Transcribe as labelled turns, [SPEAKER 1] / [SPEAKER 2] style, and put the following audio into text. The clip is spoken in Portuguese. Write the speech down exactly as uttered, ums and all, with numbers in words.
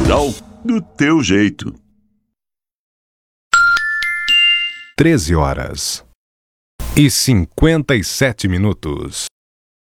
[SPEAKER 1] Rural do teu jeito.
[SPEAKER 2] treze horas e cinquenta e sete minutos.